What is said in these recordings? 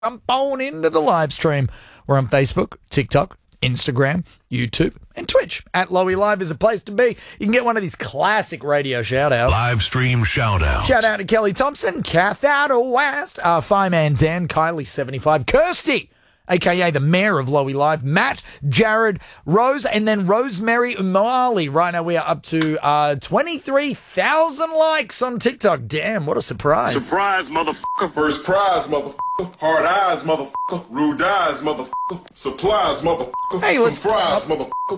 Jump on into the live stream. We're on Facebook, TikTok, Instagram, YouTube, and Twitch. At Lowy Live is a place to be. You can get one of these classic radio shout-outs. Live stream shout-outs. Shout out to Kelly Thompson, Kath out of West, Fireman Dan, Kylie75, Kirsty, a.k.a. the mayor of Lowy Live, Matt, Jared, Rose, and then Rosemary Umali. Right now we are up to 23,000 likes on TikTok. Damn, what a surprise. Surprise, motherfucker. First prize, motherfucker. Hard eyes, motherfucker. Rude eyes, motherfucker. Supplies, motherfucker. Hey, let's surprise, motherfucker.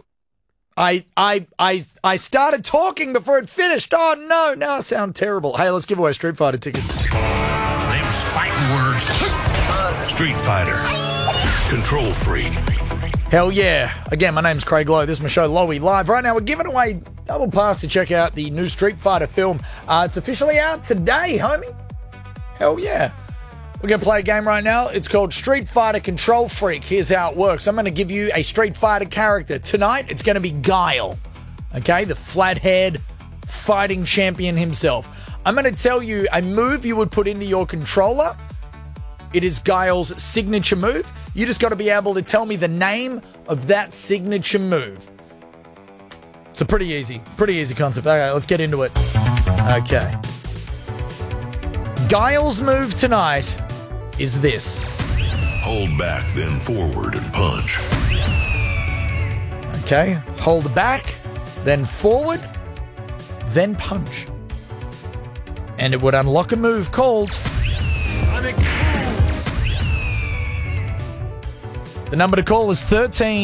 I started talking before it finished. Oh, no, now I sound terrible. Hey, let's give away Street Fighter tickets. Name's fighting words. Street Fighter. Control Freak. Hell yeah. Again, my name's Craig Lowe. This is my show, Lowy Live. Right now, we're giving away double pass to check out the new Street Fighter film. It's officially out today, homie. Hell yeah. We're going to play a game right now. It's called Street Fighter Control Freak. Here's how it works. I'm going to give you a Street Fighter character. Tonight, it's going to be Guile. Okay? The flathead fighting champion himself. I'm going to tell you a move you would put into your controller. It is Guile's signature move. You just got to be able to tell me the name of that signature move. It's a pretty easy concept. Okay, let's get into it. Okay. Guile's move tonight is this. Hold back, then forward and punch. Okay. Hold back, then forward, then punch. And it would unlock a move called... The number to call is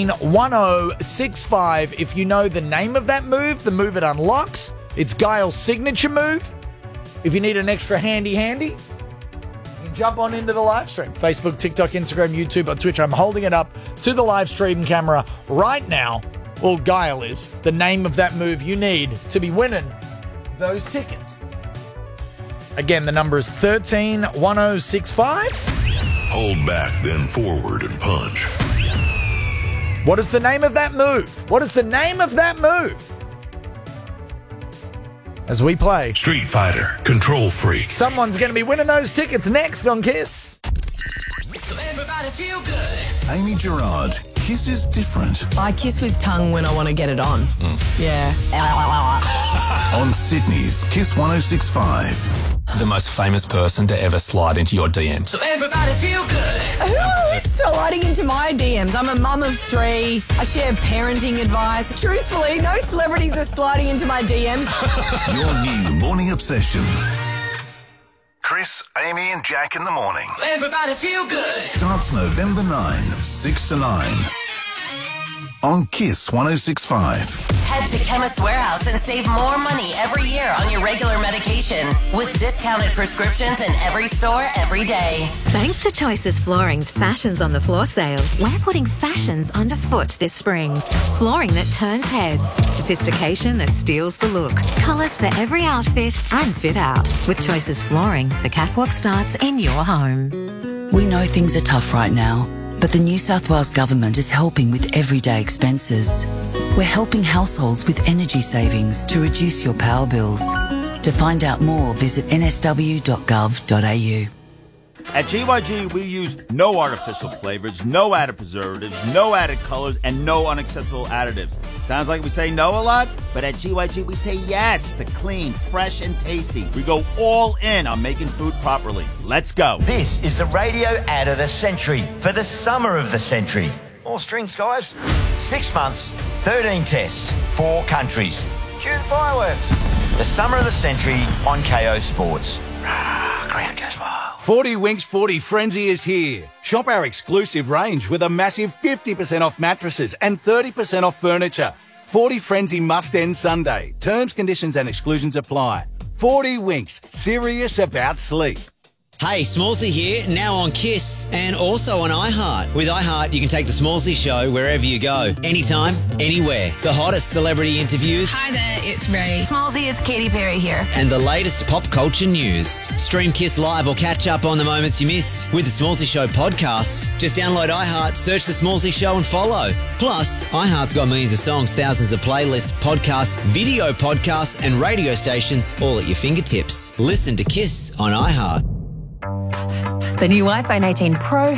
131065. If you know the name of that move, the move it unlocks, it's Guile's signature move. If you need an extra handy, you can jump on into the live stream. Facebook, TikTok, Instagram, YouTube, or Twitch. I'm holding it up to the live stream camera right now. All Guile is the name of that move you need to be winning those tickets. Again, the number is 131065. Hold back, then forward and punch. What is the name of that move? What is the name of that move? As we play Street Fighter Control Freak. Someone's going to be winning those tickets next on Kiss. So everybody feel good. Amy Gerard, Kiss is different. I kiss with tongue when I want to get it on. Yeah. On Sydney's Kiss 106.5. The most famous person to ever slide into your DMs. So everybody feel good. Who's sliding into my DMs? I'm a mum of 3. I share parenting advice. Truthfully, no celebrities are sliding into my DMs. Your new morning obsession. Chris, Amy and Jack in the morning. Everybody feel good. Starts November 9, 6 to 9. On Kiss 106.5. Head to Chemist Warehouse and save more money every year on your regular medication with discounted prescriptions in every store every day. Thanks to Choices Flooring's Fashions on the Floor sale, we're putting fashions underfoot this spring. Flooring that turns heads, sophistication that steals the look, colours for every outfit and fit out. With Choices Flooring, the catwalk starts in your home. We know things are tough right now, but the New South Wales Government is helping with everyday expenses. We're helping households with energy savings to reduce your power bills. To find out more, visit nsw.gov.au. At GYG, we use no artificial flavors, no added preservatives, no added colors, and no unacceptable additives. Sounds like we say no a lot, but at GYG, we say yes to clean, fresh, and tasty. We go all in on making food properly. Let's go. This is the radio ad of the century for the summer of the century. All strings, guys. 6 months, 13 tests, 4 countries. Cue the fireworks. The summer of the century on KO Sports. Crowd goes wild. 40 Winks 40 Frenzy is here. Shop our exclusive range with a massive 50% off mattresses and 30% off furniture. 40 Frenzy must end Sunday. Terms, conditions and exclusions apply. 40 Winks, serious about sleep. Hey, Smallsy here, now on Kiss and also on iHeart. With iHeart, you can take the Smallsy show wherever you go, anytime, anywhere. The hottest celebrity interviews. Hi there, it's Ray. Smallsy, it's Katy Perry here. And the latest pop culture news. Stream Kiss live or catch up on the moments you missed with the Smallsy Show podcast. Just download iHeart, search the Smallsy Show and follow. Plus, iHeart's got millions of songs, thousands of playlists, podcasts, video podcasts and radio stations all at your fingertips. Listen to Kiss on iHeart. The new iPhone 18 Pro